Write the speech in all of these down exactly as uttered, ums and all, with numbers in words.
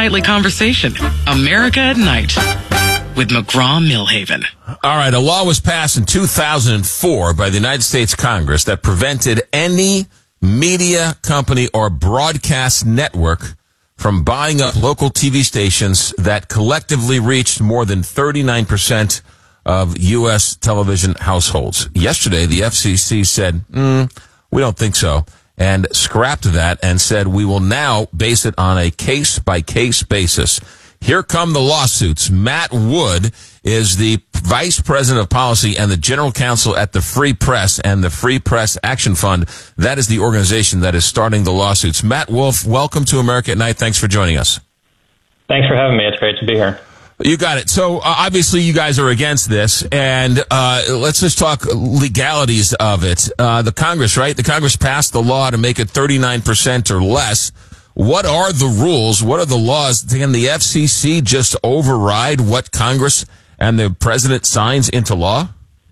nightly conversation. America at Night with McGraw-Milhaven. All right, a law was passed in two thousand four by the United States Congress that prevented any media company or broadcast network from buying up local T V stations that collectively reached more than thirty-nine percent of U S television households. Yesterday, the F C C said, mm, we don't think so, and scrapped that and said we will now base it on a case-by-case basis. Here come the lawsuits. Matt Wood is the Vice President of Policy and the General Counsel at the Free Press and the Free Press Action Fund. That is the organization that is starting the lawsuits. Matt Wolf, welcome to America at Night. Thanks for joining us. Thanks for having me. It's great to be here. You got it. So uh, obviously you guys are against this, and uh, let's just talk legalities of it. Uh, the Congress, right? The Congress passed the law to make it thirty-nine percent or less. What are the rules? What are the laws? Can the F C C just override what Congress and the president signs into law?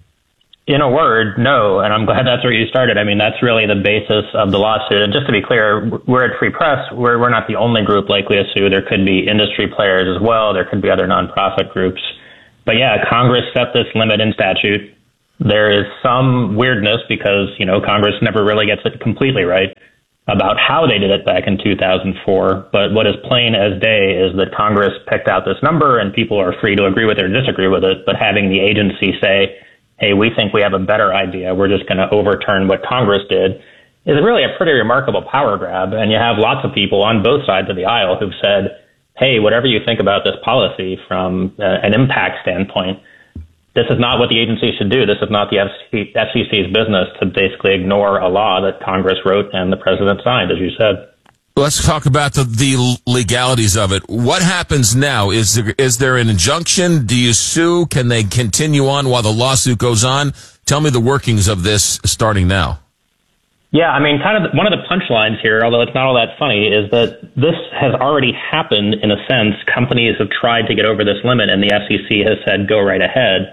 In a word, no, and I'm glad that's where you started. I mean, that's really the basis of the lawsuit. And just to be clear, we're at Free Press. We're, we're not the only group likely to sue. There could be industry players as well. There could be other nonprofit groups. But yeah, Congress set this limit in statute. There is some weirdness because, you know, Congress never really gets it completely right about how they did it back in two thousand four. But what is plain as day is that Congress picked out this number and people are free to agree with it or disagree with it. But having the agency say, hey, we think we have a better idea, we're just going to overturn what Congress did, is really a pretty remarkable power grab. And you have lots of people on both sides of the aisle who've said, hey, whatever you think about this policy from uh, an impact standpoint, this is not what the agency should do. This is not the F C C's business to basically ignore a law that Congress wrote and the president signed, as you said. Let's talk about the, the legalities of it. What happens now? Is there, is there an injunction? Do you sue? Can they continue on while the lawsuit goes on? Tell me the workings of this starting now. Yeah, I mean, kind of one of the punchlines here, although it's not all that funny, is that this has already happened in a sense. Companies have tried to get over this limit, and the F C C has said, go right ahead.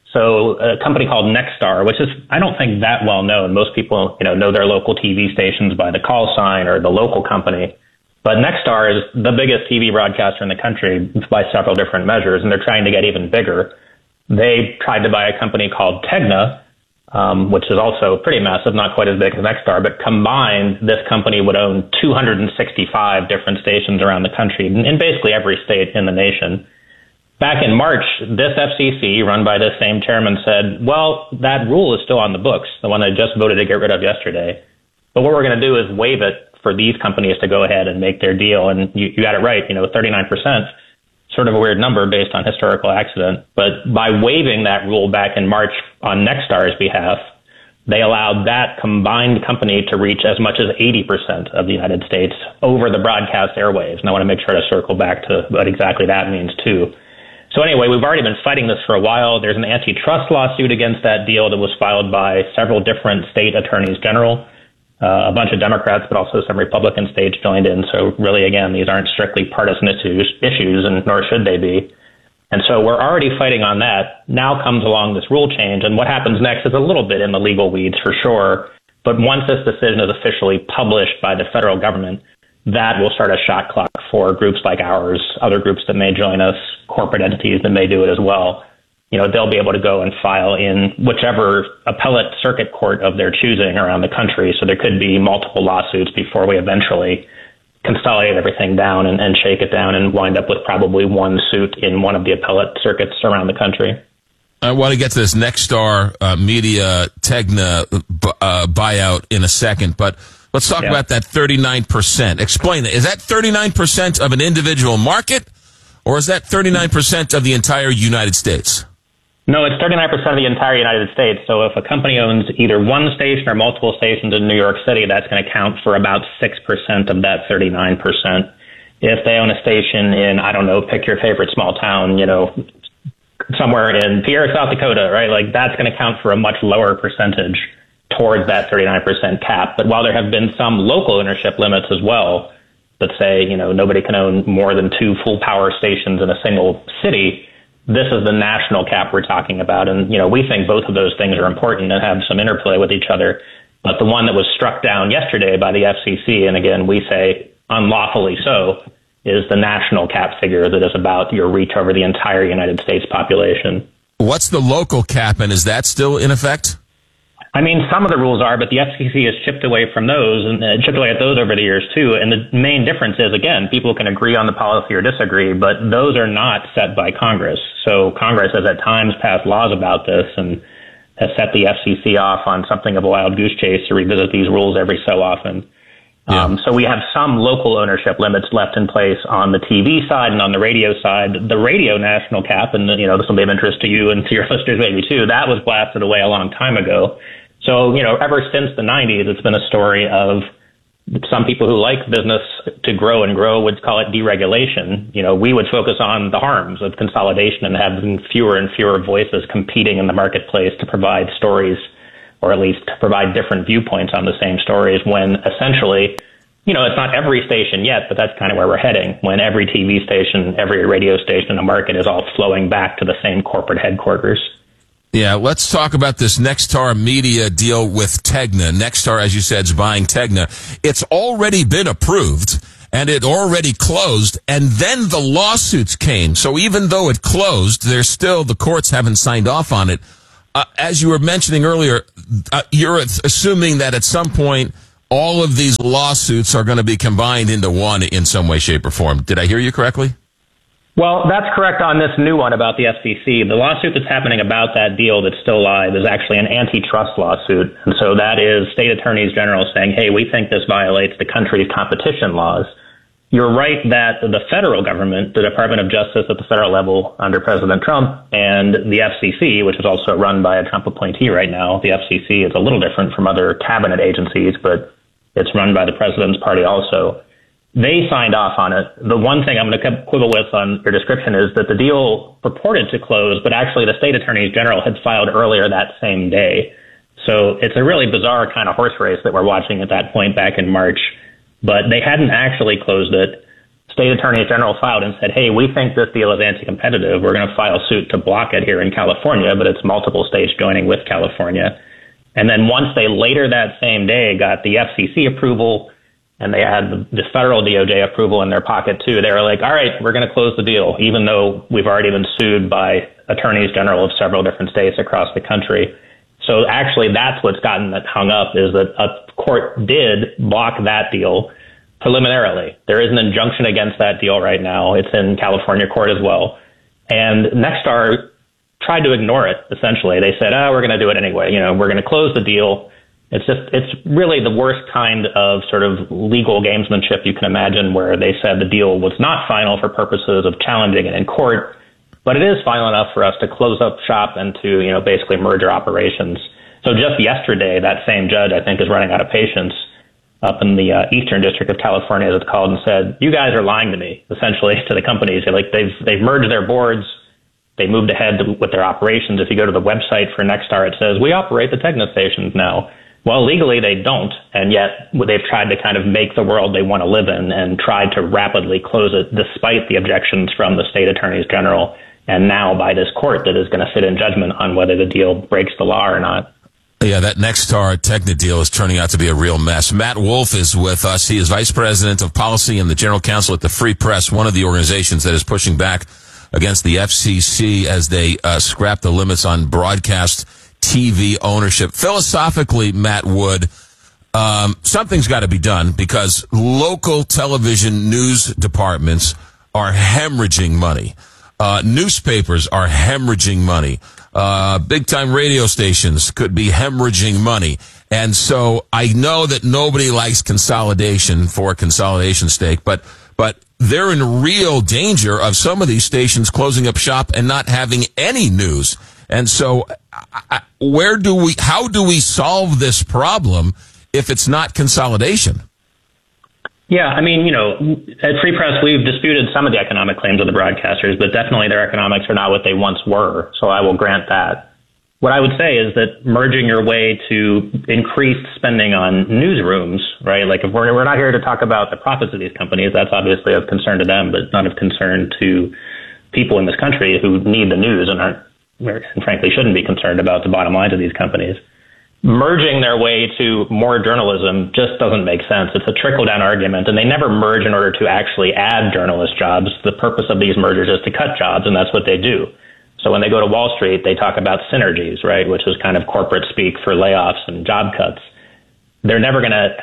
So a company called Nexstar, which is, I don't think that well known. Most people, you know, know their local T V stations by the call sign or the local company. But Nexstar is the biggest T V broadcaster in the country by several different measures, and they're trying to get even bigger. They tried to buy a company called Tegna, um, which is also pretty massive, not quite as big as Nexstar, but combined, this company would own two hundred sixty-five different stations around the country, in basically every state in the nation. Back in March, this F C C, run by this same chairman, said, well, that rule is still on the books, the one they just voted to get rid of yesterday. But what we're going to do is waive it for these companies to go ahead and make their deal. And you, you got it right, you know, thirty-nine percent, sort of a weird number based on historical accident. But by waiving that rule back in March on Nexstar's behalf, they allowed that combined company to reach as much as eighty percent of the United States over the broadcast airwaves. And I want to make sure to circle back to what exactly that means, too. So anyway, we've already been fighting this for a while. There's an antitrust lawsuit against that deal that was filed by several different state attorneys general. Uh, a bunch of Democrats, but also some Republican states joined in. So really, again, these aren't strictly partisan issues, issues, and nor should they be. And so we're already fighting on that. Now comes along this rule change, and what happens next is a little bit in the legal weeds for sure. But once this decision is officially published by the federal government, that will start a shot clock for groups like ours, other groups that may join us, corporate entities that may do it as well. You know, they'll be able to go and file in whichever appellate circuit court of their choosing around the country. So there could be multiple lawsuits before we eventually consolidate everything down and, and shake it down and wind up with probably one suit in one of the appellate circuits around the country. I want to get to this Nexstar uh, Media Tegna uh, buyout in a second, but let's talk yeah. about that thirty-nine percent. Explain that. Is that thirty-nine percent of an individual market, or is that thirty-nine percent of the entire United States? No, it's thirty-nine percent of the entire United States. So if a company owns either one station or multiple stations in New York City, that's going to count for about six percent of that thirty-nine percent. If they own a station in, I don't know, pick your favorite small town, you know, somewhere in Pierre, South Dakota, right? Like that's going to count for a much lower percentage towards that thirty-nine percent cap. But while there have been some local ownership limits as well that say, you know, nobody can own more than two full power stations in a single city, this is the national cap we're talking about. And, you know, we think both of those things are important and have some interplay with each other. But the one that was struck down yesterday by the F C C, and again, we say unlawfully so, is the national cap figure that is about your reach over the entire United States population. What's the local cap, and is that still in effect? I mean, some of the rules are, but the F C C has chipped away from those and uh, chipped away at those over the years, too. And the main difference is, again, people can agree on the policy or disagree, but those are not set by Congress. So Congress has at times passed laws about this and has set the F C C off on something of a wild goose chase to revisit these rules every so often. Yeah. Um, so we have some local ownership limits left in place on the T V side and on the radio side. The radio national cap, and you know this will be of interest to you and to your listeners maybe too, that was blasted away a long time ago. So, you know, ever since the nineties, it's been a story of some people who like business to grow and grow would call it deregulation. You know, we would focus on the harms of consolidation and having fewer and fewer voices competing in the marketplace to provide stories, or at least to provide different viewpoints on the same stories, when essentially, you know, it's not every station yet, but that's kind of where we're heading, when every T V station, every radio station in the market is all flowing back to the same corporate headquarters. Yeah, let's talk about this Nexstar Media deal with Tegna. Nexstar, as you said, is buying Tegna. It's already been approved, and it already closed, and then the lawsuits came. So even though it closed, there's still, the courts haven't signed off on it. Uh, as you were mentioning earlier, uh, you're assuming that at some point all of these lawsuits are going to be combined into one in some way, shape, or form. Did I hear you correctly? Well, that's correct on this new one about the F C C. The lawsuit that's happening about that deal that's still live is actually an antitrust lawsuit. And so that is state attorneys general saying, hey, we think this violates the country's competition laws. You're right that the federal government, the Department of Justice at the federal level under President Trump, and the F C C, which is also run by a Trump appointee right now, the F C C is a little different from other cabinet agencies, but it's run by the president's party also. They signed off on it. The one thing I'm going to quibble with on your description is that the deal purported to close, but actually the state attorneys general had filed earlier that same day. So it's a really bizarre kind of horse race that we're watching at that point back in March. But they hadn't actually closed it. State attorneys general filed and said, hey, we think this deal is anti-competitive. We're going to file suit to block it here in California, but it's multiple states joining with California. And then once they later that same day got the F C C approval, and they had the federal D O J approval in their pocket, too. They were like, all right, we're going to close the deal, even though we've already been sued by attorneys general of several different states across the country. So actually, that's what's gotten that hung up, is that a court did block that deal preliminarily. There is an injunction against that deal right now. It's in California court as well. And Nexstar tried to ignore it, essentially. They said, oh, we're going to do it anyway. You know, we're going to close the deal. It's just, it's really the worst kind of sort of legal gamesmanship you can imagine, where they said the deal was not final for purposes of challenging it in court, but it is final enough for us to close up shop and to, you know, basically merge our operations. So just yesterday, that same judge, I think, is running out of patience up in the uh, Eastern District of California, as it's called, and said, you guys are lying to me, essentially, to the companies. They're like, they've, they've merged their boards. They moved ahead to, with their operations. If you go to the website for Nexstar, it says, we operate the Tegna stations now. Well, legally they don't, and yet they've tried to kind of make the world they want to live in and tried to rapidly close it despite the objections from the state attorneys general and now by this court that is going to sit in judgment on whether the deal breaks the law or not. Yeah, that Nexstar Tegna deal is turning out to be a real mess. Matt Wolf is with us. He is Vice President of Policy and the General Counsel at the Free Press, one of the organizations that is pushing back against the F C C as they uh, scrap the limits on broadcast T V ownership. Philosophically, Matt Wood, um, something's got to be done because local television news departments are hemorrhaging money. Uh, newspapers are hemorrhaging money. Uh, big-time radio stations could be hemorrhaging money. And so I know that nobody likes consolidation for consolidation's sake, but but they're in real danger of some of these stations closing up shop and not having any news. And so, I, where do we, how do we solve this problem if it's not consolidation? Yeah, I mean, you know, at Free Press, we've disputed some of the economic claims of the broadcasters, but definitely their economics are not what they once were. So I will grant that. What I would say is that merging your way to increased spending on newsrooms, right? Like if we're, we're not here to talk about the profits of these companies, that's obviously of concern to them, but not of concern to people in this country who need the news and aren't, and frankly shouldn't be concerned about the bottom lines of these companies. merging their way to more journalism just doesn't make sense. It's a trickle-down argument, and they never merge in order to actually add journalist jobs. The purpose of these mergers is to cut jobs, and that's what they do. So when they go to Wall Street, they talk about synergies, right, which is kind of corporate speak for layoffs and job cuts. They're never going to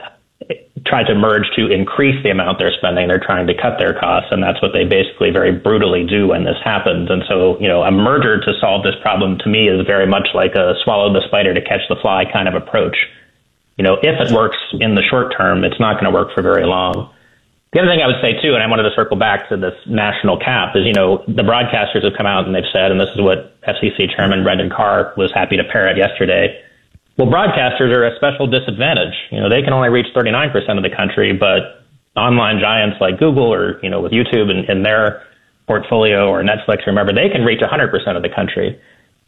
try to merge to increase the amount they're spending. They're trying to cut their costs, and that's what they basically very brutally do when this happens. And so, you know, a merger to solve this problem to me is very much like a swallow the spider to catch the fly kind of approach. You know, if it works in the short term, it's not going to work for very long. The other thing I would say, too, and I wanted to circle back to this national cap, is, you know, the broadcasters have come out and they've said, and this is what F C C Chairman Brendan Carr was happy to parrot yesterday, well, broadcasters are a special disadvantage. You know, they can only reach thirty-nine percent of the country, but online giants like Google or, you know, with YouTube in, in their portfolio or Netflix, remember, they can reach one hundred percent of the country.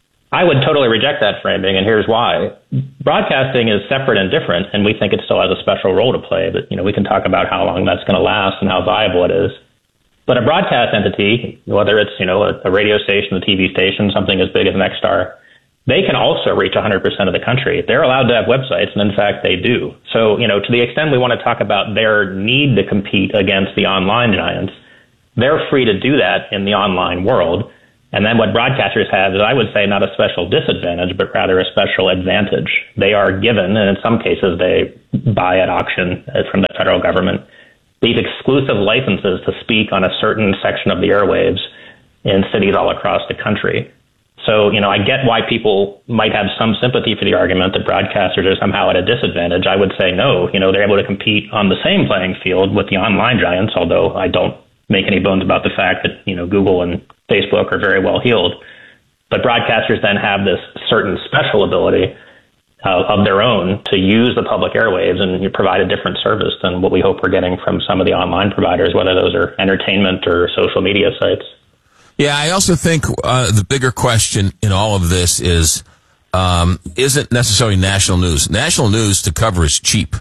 I would totally reject that framing, and here's why. Broadcasting is separate and different, and we think it still has a special role to play, but, you know, we can talk about how long that's going to last and how viable it is. But a broadcast entity, whether it's, you know, a, a radio station, a T V station, something as big as Nexstar, they can also reach one hundred percent of the country. They're allowed to have websites, and in fact, they do. So, you know, to the extent we want to talk about their need to compete against the online giants, they're free to do that in the online world. And then what broadcasters have is, I would say, not a special disadvantage, but rather a special advantage. They are given, and in some cases they buy at auction from the federal government, these exclusive licenses to speak on a certain section of the airwaves in cities all across the country. So, you know, I get why people might have some sympathy for the argument that broadcasters are somehow at a disadvantage. I would say no. You know, they're able to compete on the same playing field with the online giants, although I don't make any bones about the fact that, you know, Google and Facebook are very well heeled. But broadcasters then have this certain special ability uh, of their own to use the public airwaves and you provide a different service than what we hope we're getting from some of the online providers, whether those are entertainment or social media sites. Yeah, I also think uh, the bigger question in all of this is, um, isn't necessarily national news. National news to cover is cheap.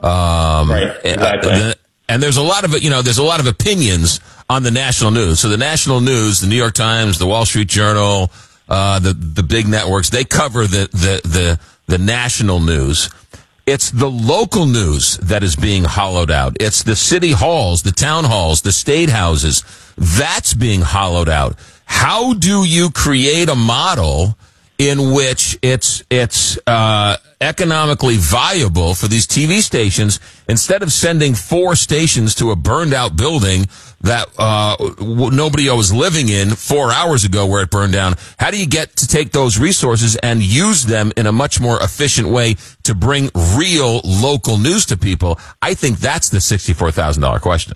Um, right, exactly. And, and there's a lot of, you know, there's a lot of opinions on the national news. So the national news, the New York Times, the Wall Street Journal, uh, the, the big networks, they cover the, the, the, the national news. It's the local news that is being hollowed out. It's the city halls, the town halls, the state houses. That's being hollowed out. How do you create a model in which it's it's uh, economically viable for these T V stations instead of sending four stations to a burned out building that uh, w- nobody was living in four hours ago where it burned down? How do you get to take those resources and use them in a much more efficient way to bring real local news to people? I think that's the sixty-four thousand dollars question.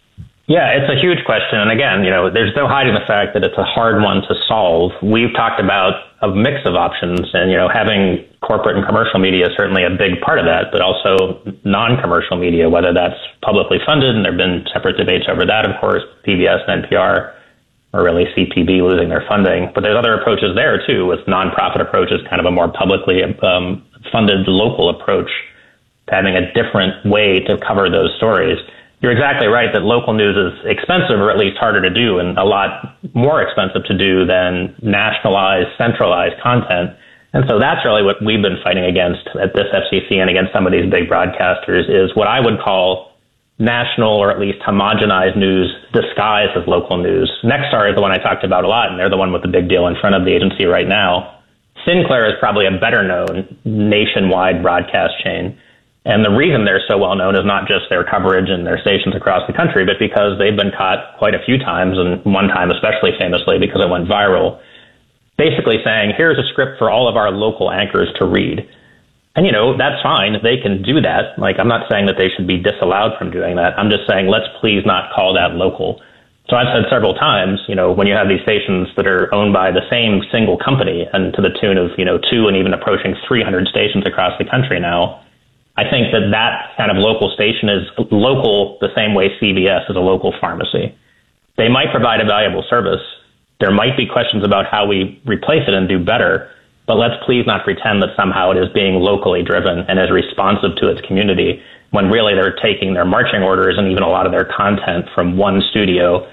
Yeah, it's a huge question. And again, you know, there's no hiding the fact that it's a hard one to solve. We've talked about a mix of options and, you know, having corporate and commercial media is certainly a big part of that, but also non-commercial media, whether that's publicly funded, and there have been separate debates over that, of course, P B S and N P R, or really C P B losing their funding. But there's other approaches there, too, with nonprofit approaches, kind of a more publicly um, funded local approach to having a different way to cover those stories. You're exactly right that local news is expensive, or at least harder to do, and a lot more expensive to do than nationalized, centralized content. And so that's really what we've been fighting against at this F C C and against some of these big broadcasters, is what I would call national or at least homogenized news disguised as local news. Nexstar is the one I talked about a lot, and they're the one with the big deal in front of the agency right now. Sinclair is probably a better known nationwide broadcast chain. And the reason they're so well known is not just their coverage and their stations across the country, but because they've been caught quite a few times, and one time especially famously because it went viral, basically saying, here's a script for all of our local anchors to read. And, you know, that's fine. They can do that. Like, I'm not saying that they should be disallowed from doing that. I'm just saying, let's please not call that local. So I've said several times, you know, when you have these stations that are owned by the same single company and to the tune of, you know, two and even approaching three hundred stations across the country now, I think that that kind of local station is local the same way C B S is a local pharmacy. They might provide a valuable service. There might be questions about how we replace it and do better, but let's please not pretend that somehow it is being locally driven and is responsive to its community, when really they're taking their marching orders and even a lot of their content from one studio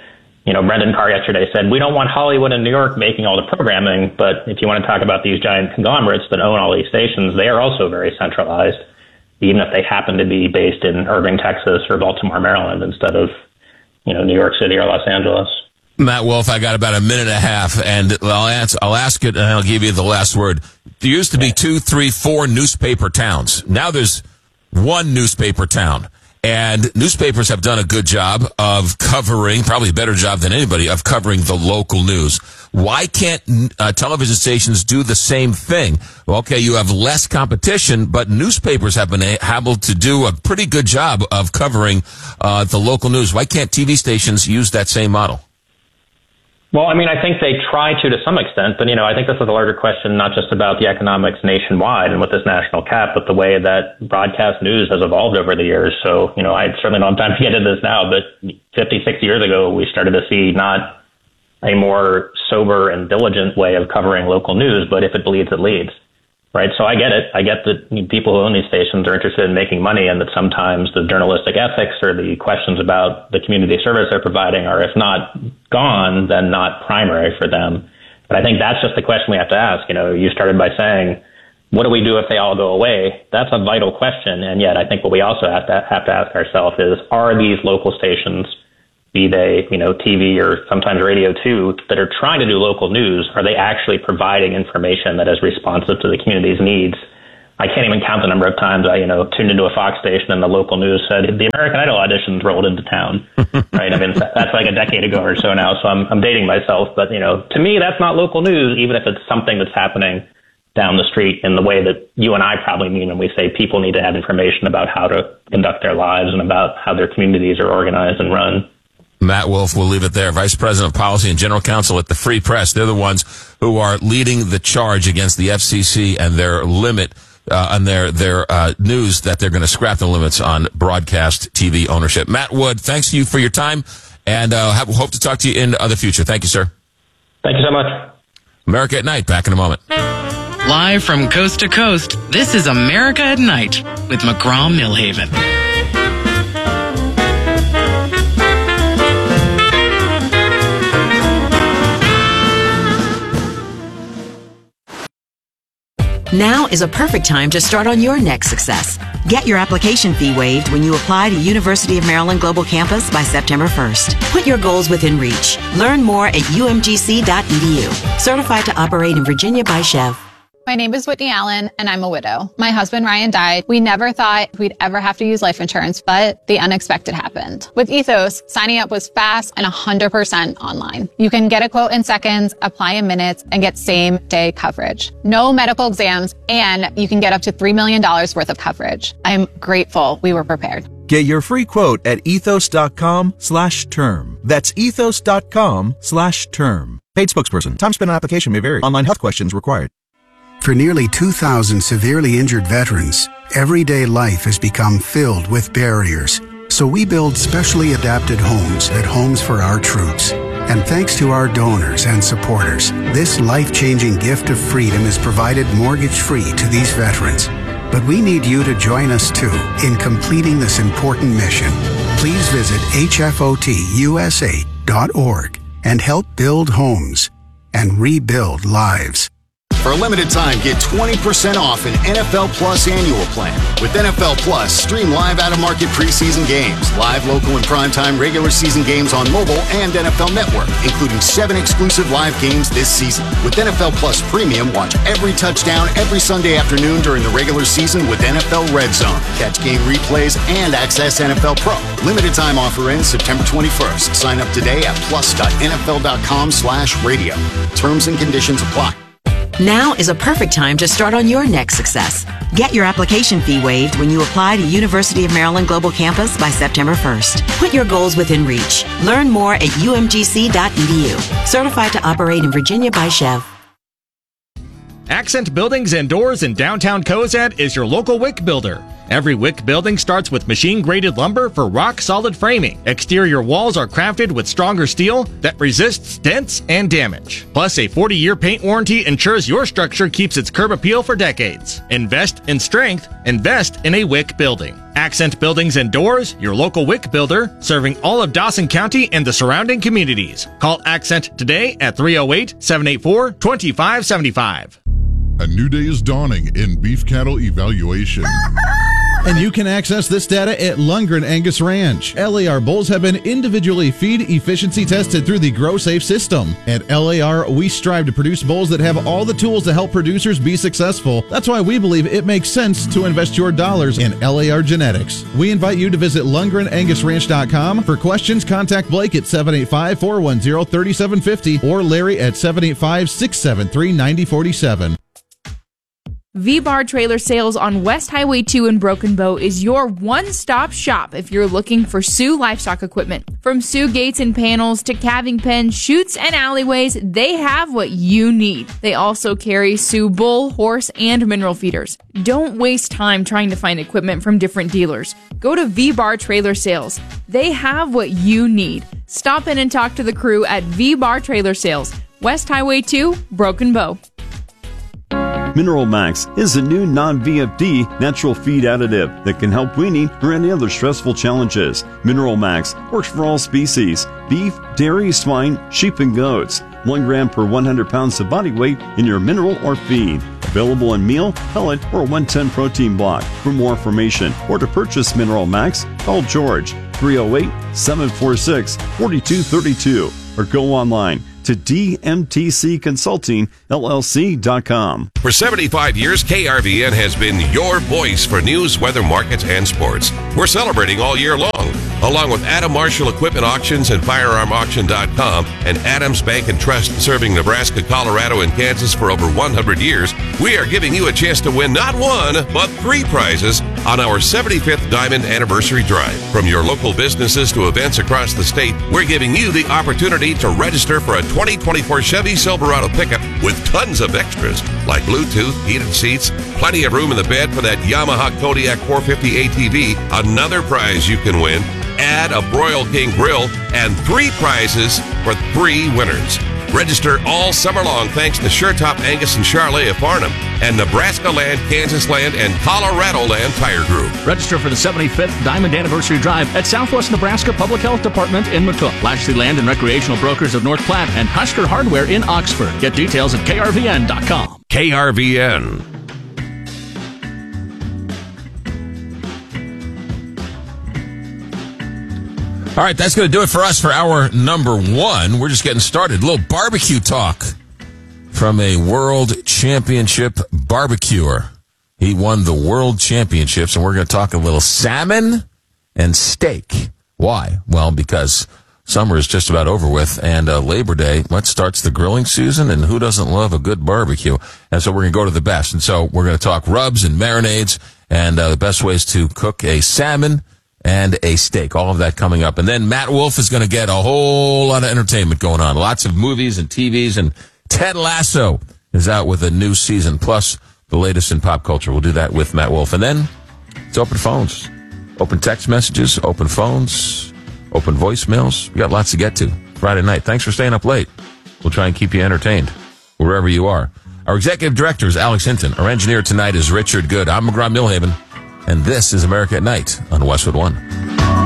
you know, Brendan Carr yesterday said, we don't want Hollywood and New York making all the programming, but if you want to talk about these giant conglomerates that own all these stations, they are also very centralized, even if they happen to be based in Irving, Texas or Baltimore, Maryland, instead of, you know, New York City or Los Angeles. Matt Wolf, I got about a minute and a half, and I'll answer, I'll ask it, and I'll give you the last word. There used to be two, three, four newspaper towns. Now there's one newspaper town. And newspapers have done a good job of covering, probably a better job than anybody, of covering the local news. Why can't uh, television stations do the same thing? Well, okay, you have less competition, but newspapers have been able to do a pretty good job of covering uh, the local news. Why can't T V stations use that same model? Well, I mean, I think they try to to some extent, but, you know, I think this is a larger question, not just about the economics nationwide and with this national cap, but the way that broadcast news has evolved over the years. So, you know, I certainly don't have time to get into this now, but fifty, sixty years ago, we started to see not a more sober and diligent way of covering local news, but if it bleeds, it leads. Right. So I get it. I get that people who own these stations are interested in making money, and that sometimes the journalistic ethics or the questions about the community service they're providing are, if not gone, then not primary for them. But I think that's just the question we have to ask. You know, you started by saying, what do we do if they all go away? That's a vital question. And yet I think what we also have to have to ask ourselves is, are these local stations, be they, you know, T V or sometimes radio too, that are trying to do local news, are they actually providing information that is responsive to the community's needs? I can't even count the number of times I, you know, tuned into a Fox station and the local news said the American Idol auditions rolled into town. Right? I mean, that's like a decade ago or so now, so I'm, I'm dating myself. But, you know, to me, that's not local news, even if it's something that's happening down the street in the way that you and I probably mean when we say people need to have information about how to conduct their lives and about how their communities are organized and run. Matt Wolf, we'll leave it there. Vice President of Policy and General Counsel at the Free Press. They're the ones who are leading the charge against the F C C and their limit uh, on their their uh, news that they're going to scrap the limits on broadcast T V ownership. Matt Wood, thanks to you for your time, and uh, have, hope to talk to you in the future. Thank you, sir. Thank you so much. America at Night, back in a moment. Live from coast to coast, this is America at Night with McGraw-Milhaven. Now is a perfect time to start on your next success. Get your application fee waived when you apply to University of Maryland Global Campus by September first. Put your goals within reach. Learn more at U M G C dot E D U. Certified to operate in Virginia by Chev. My name is Whitney Allen, and I'm a widow. My husband, Ryan, died. We never thought we'd ever have to use life insurance, but the unexpected happened. With Ethos, signing up was fast and one hundred percent online. You can get a quote in seconds, apply in minutes, and get same-day coverage. No medical exams, and you can get up to three million dollars worth of coverage. I'm grateful we were prepared. Get your free quote at ethos.com slash term. That's ethos.com slash term. Paid spokesperson. Time spent on application may vary. Online health questions required. For nearly two thousand severely injured veterans, everyday life has become filled with barriers. So we build specially adapted homes at Homes for Our Troops. And thanks to our donors and supporters, this life-changing gift of freedom is provided mortgage-free to these veterans. But we need you to join us too in completing this important mission. Please visit H F O T U S A dot org and help build homes and rebuild lives. For a limited time, get twenty percent off an N F L Plus annual plan. With N F L Plus, stream live out-of-market preseason games, live local and primetime regular season games on mobile and N F L Network, including seven exclusive live games this season. With N F L Plus Premium, watch every touchdown every Sunday afternoon during the regular season with N F L Red Zone. Catch game replays and access N F L Pro. Limited time offer ends September twenty-first. Sign up today at plus.nfl.com slash radio. Terms and conditions apply. Now is a perfect time to start on your next success. Get your application fee waived when you apply to University of Maryland Global Campus by September first. Put your goals within reach. Learn more at U M G C dot E D U. Certified to operate in Virginia by Chev. Accent Buildings and Doors in downtown Cozad is your local W I C builder. Every W I C building starts with machine-graded lumber for rock-solid framing. Exterior walls are crafted with stronger steel that resists dents and damage. Plus, a forty-year paint warranty ensures your structure keeps its curb appeal for decades. Invest in strength. Invest in a W I C building. Accent Buildings and Doors, your local Wick builder, serving all of Dawson County and the surrounding communities. Call Accent today at three oh eight, seven eight four, two five seven five. A new day is dawning in beef cattle evaluation. And you can access this data at Lundgren Angus Ranch. L A R bulls have been individually feed efficiency tested through the GrowSafe system. At L A R, we strive to produce bulls that have all the tools to help producers be successful. That's why we believe it makes sense to invest your dollars in L A R genetics. We invite you to visit Lundgren Angus Ranch dot com. For questions, contact Blake at seven eight five, four one zero, three seven five zero or Larry at seven eight five, six seven three, nine zero four seven. V-Bar Trailer Sales on West Highway two in Broken Bow is your one-stop shop if you're looking for Sioux livestock equipment. From Sioux gates and panels to calving pens, chutes, and alleyways, they have what you need. They also carry Sioux bull, horse, and mineral feeders. Don't waste time trying to find equipment from different dealers. Go to V-Bar Trailer Sales. They have what you need. Stop in and talk to the crew at V-Bar Trailer Sales, West Highway two, Broken Bow. Mineral Max is a new non-V F D natural feed additive that can help weaning or any other stressful challenges. Mineral Max works for all species: beef, dairy, swine, sheep, and goats. One gram per one hundred pounds of body weight in your mineral or feed. Available in meal, pellet, or one ten protein block. For more information or to purchase Mineral Max, call George three oh eight, seven four six, four two three two or go online to D M T C Consulting L L C dot com. For seventy-five years, K R V N has been your voice for news, weather, markets, and sports. We're celebrating all year long. Along with Adam Marshall Equipment Auctions and Firearm Auction dot com and Adams Bank and Trust, serving Nebraska, Colorado, and Kansas for over one hundred years, we are giving you a chance to win not one, but three prizes on our seventy-fifth Diamond Anniversary Drive. From your local businesses to events across the state, we're giving you the opportunity to register for a twenty twenty-four Chevy Silverado pickup with tons of extras like Bluetooth, heated seats, plenty of room in the bed for that Yamaha Kodiak four fifty A T V. Another prize you can win: add a Broil King grill, and three prizes for three winners. Register all summer long thanks to SureTop Angus and Charlet of Farnham and Nebraska Land, Kansas Land, and Colorado Land Tire Group. Register for the seventy-fifth Diamond Anniversary Drive at Southwest Nebraska Public Health Department in McCook, Lashley Land and Recreational Brokers of North Platte, and Husker Hardware in Oxford. Get details at K R V N dot com. K R V N. All right, that's going to do it for us for hour number one. We're just getting started. A little barbecue talk from a world championship barbecuer. He won the world championships, and we're going to talk a little salmon and steak. Why? Well, because summer is just about over with, and uh, Labor Day, what starts the grilling season, and who doesn't love a good barbecue? And so we're going to go to the best. And so we're going to talk rubs and marinades and uh, the best ways to cook a salmon and a steak. All of that coming up. And then Matt Wolf is going to get a whole lot of entertainment going on. Lots of movies and T Vs, and Ted Lasso is out with a new season, plus the latest in pop culture. We'll do that with Matt Wolf. And then it's open phones, open text messages, open phones, open voicemails. We got lots to get to Friday night. Thanks for staying up late. We'll try and keep you entertained wherever you are. Our executive director is Alex Hinton. Our engineer tonight is Richard Good. I'm McGraw Milhaven. And this is America at Night on Westwood One.